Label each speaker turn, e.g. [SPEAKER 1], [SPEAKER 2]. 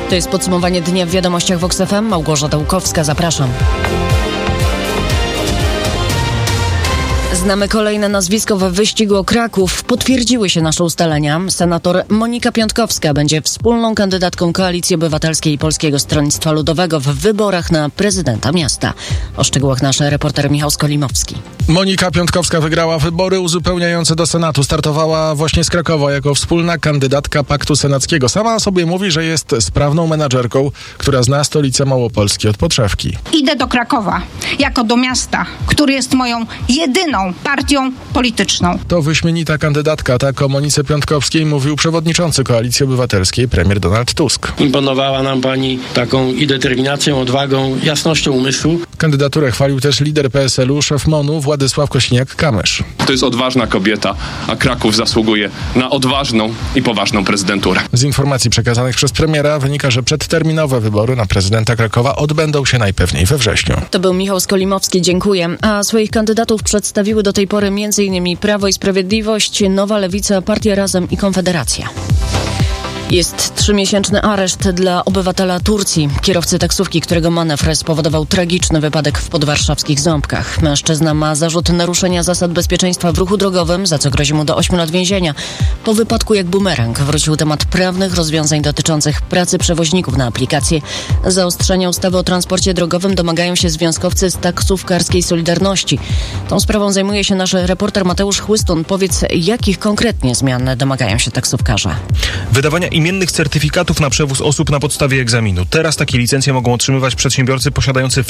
[SPEAKER 1] To jest podsumowanie dnia w Wiadomościach Vox FM. Małgorzata Łukowska, zapraszam. Znamy kolejne nazwisko w wyścigu o Kraków. Potwierdziły się nasze ustalenia. Senator Monika Piątkowska będzie wspólną kandydatką Koalicji Obywatelskiej i Polskiego Stronnictwa Ludowego w wyborach na prezydenta miasta. O szczegółach nasz reporter Michał Skolimowski.
[SPEAKER 2] Monika Piątkowska wygrała wybory uzupełniające do Senatu. Startowała właśnie z Krakowa jako wspólna kandydatka Paktu Senackiego. Sama o sobie mówi, że jest sprawną menadżerką, która zna stolicę Małopolski od podszewki.
[SPEAKER 3] Idę do Krakowa jako do miasta, który jest moją jedyną partią polityczną.
[SPEAKER 2] To wyśmienita kandydatka, tak o Monice Piątkowskiej mówił przewodniczący Koalicji Obywatelskiej premier Donald Tusk.
[SPEAKER 4] Imponowała nam pani taką i determinacją, odwagą, jasnością umysłu.
[SPEAKER 2] Kandydaturę chwalił też lider PSL-u, szef MON-u Władysław Kosiniak-Kamysz.
[SPEAKER 5] To jest odważna kobieta, a Kraków zasługuje na odważną i poważną prezydenturę.
[SPEAKER 2] Z informacji przekazanych przez premiera wynika, że przedterminowe wybory na prezydenta Krakowa odbędą się najpewniej we wrześniu.
[SPEAKER 1] To był Michał Skolimowski, dziękuję. A swoich kandydatów przedstawiły do tej pory m.in. Prawo i Sprawiedliwość, Nowa Lewica, Partia Razem i Konfederacja. Jest 3-miesięczny areszt dla obywatela Turcji, kierowcy taksówki, którego manewr spowodował tragiczny wypadek w podwarszawskich Ząbkach. Mężczyzna ma zarzut naruszenia zasad bezpieczeństwa w ruchu drogowym, za co grozi mu do 8 lat więzienia. Po wypadku jak bumerang wrócił temat prawnych rozwiązań dotyczących pracy przewoźników na aplikację. Zaostrzenia ustawy o transporcie drogowym domagają się związkowcy z taksówkarskiej Solidarności. Tą sprawą zajmuje się nasz reporter Mateusz Chłystun. Powiedz, jakich konkretnie zmian domagają się taksówkarze?
[SPEAKER 6] Wydawania imiennych certyfikatów na przewóz osób na podstawie egzaminu. Teraz takie licencje mogą otrzymywać przedsiębiorcy posiadający